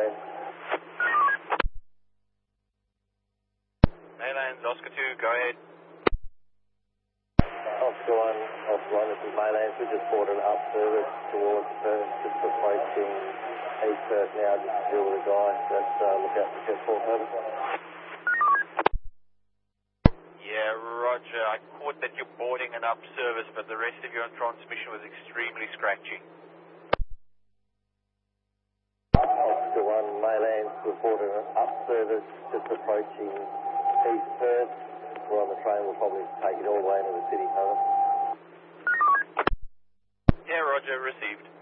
ahead. Maylands, Oscar 2, go ahead. Oscar 1, this is Maylands. We just brought an up service towards Perth, just approaching East Perth now, just to deal with a guy that's look out for Jet 4 over. Yeah, roger. I caught that you're boarding an up service, but the rest of your transmission was extremely scratchy. Oscar 1, Maylands, reported an up service just approaching East Perth. We're on the train, we'll probably take it all the way into the city, cover. Yeah, roger, received.